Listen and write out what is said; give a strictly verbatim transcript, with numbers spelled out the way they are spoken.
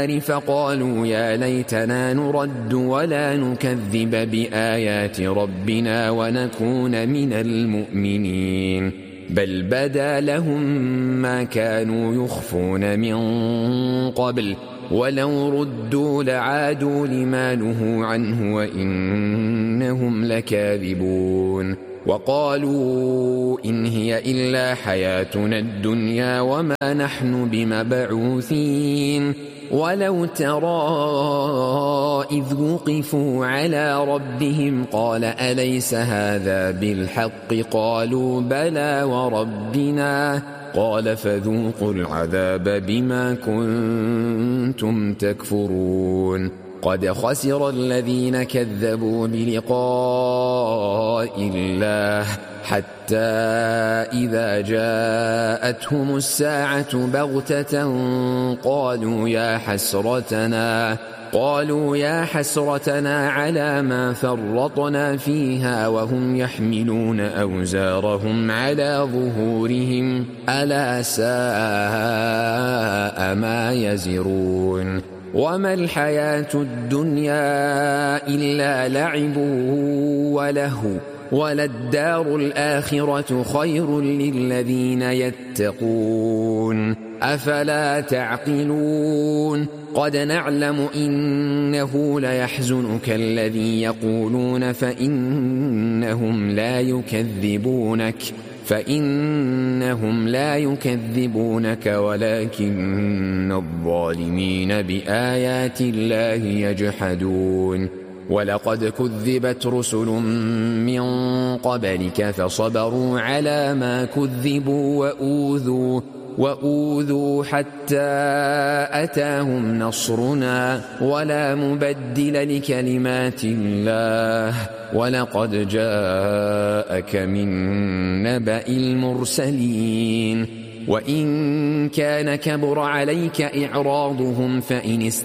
فقالوا يا ليتنا نرد ولا نكذب بآيات ربنا ونكون من المؤمنين بل بدا لهم ما كانوا يخفون من قبل ولو ردوا لعادوا لما نهوا عنه وإنهم لكاذبون وقالوا إن هي إلا حياتنا الدنيا وما نحن بمبعوثين ولو ترى إذ وقفوا على ربهم قال أليس هذا بالحق قالوا بلى وربنا قال فذوقوا العذاب بما كنتم تكفرون قد خسر الذين كذبوا بلقاء الله حتى إذا جاءتهم الساعة بغتة قالوا يا حسرتنا قالوا يا حسرتنا على ما فرطنا فيها وهم يحملون أوزارهم على ظهورهم ألا ساء ما يزرون وما الحياة الدنيا إلا لعب ولهو وللدار الآخرة خير للذين يتقون أفلا تعقلون قد نعلم إنه ليحزنك الذي يقولون فإنهم لا يكذبونك فإنهم لا يكذبونك ولكن الظالمين بآيات الله يجحدون ولقد كذبت رسل من قبلك فصبروا على ما كذبوا وأوذوا وأوذوا حتى أتاهم نصرنا ولا مبدل لكلمات الله ولقد جاءك من نبأ المرسلين وإن كان كبر عليك إعراضهم فإن